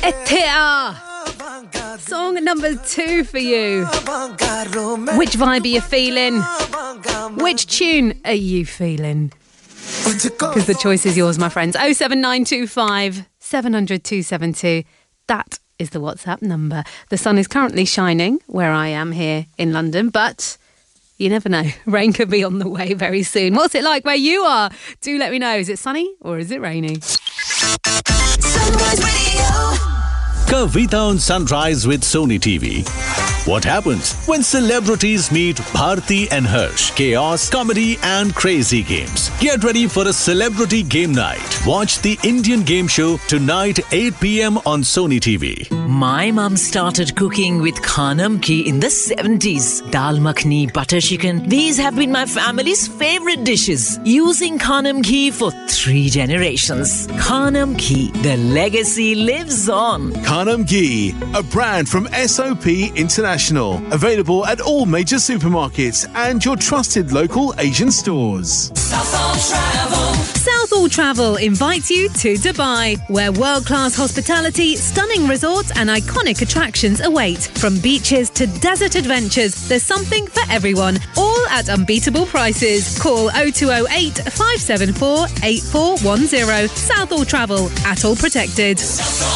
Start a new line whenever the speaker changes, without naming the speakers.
Etea. Song number 2 for you. Which vibe are you feeling? Which tune are you feeling? Because the choice is yours, my friends. 07925 700 272. That is the WhatsApp number. The sun is currently shining where I am here in London, but you never know. Rain could be on the way very soon. What's it like where you are? Do let me know. Is it sunny or is it rainy?
Sunrise Radio.
Kavita on Sunrise with Sony TV. What happens when celebrities meet Bharti and Harsh? Chaos, comedy and crazy games. Get ready for a celebrity game night. Watch the Indian game show tonight 8 p.m. on Sony TV.
My mum started cooking with Khanam Ghee in the 70s. Dal makhni, butter chicken. These have been my family's favorite dishes. Using Khanam Ghee for 3 generations. Khanam Ghee, the legacy lives on.
Khanam Ghee, a brand from SOP International. Available at all major supermarkets and your trusted local Asian stores.
Southall Travel invites you to Dubai, where world-class hospitality, stunning resorts and iconic attractions await. From beaches to desert adventures, there's something for everyone, all at unbeatable prices. Call 0208 574 8410. Southall Travel, at all protected.